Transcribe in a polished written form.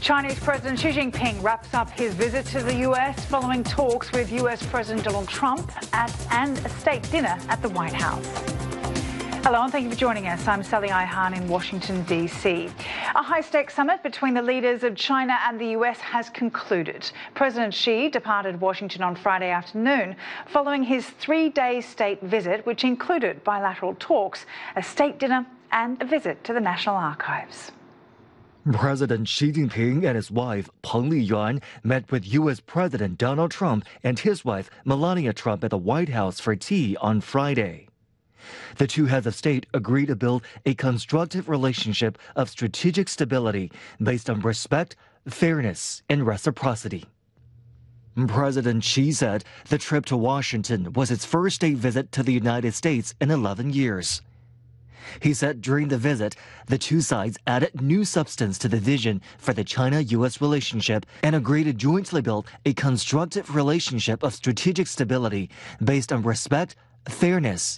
Chinese President Xi Jinping wraps up his visit to the US following talks with US President Donald Trump and a state dinner at the White House. Hello and thank you for joining us. I'm Sally Ihan in Washington, D.C. A high-stakes summit between the leaders of China and the US has concluded. President Xi departed Washington on Friday afternoon following his three-day state visit, which included bilateral talks, a state dinner and a visit to the National Archives. President Xi Jinping and his wife, Peng Liyuan, met with U.S. President Donald Trump and his wife, Melania Trump, at the White House for tea on Friday. The two heads of state agreed to build a constructive relationship of strategic stability based on respect, fairness, and reciprocity. President Xi said the trip to Washington was his first state visit to the United States in 11 years. He said during the visit, the two sides added new substance to the vision for the China-U.S. relationship and agreed to jointly build a constructive relationship of strategic stability based on respect, fairness,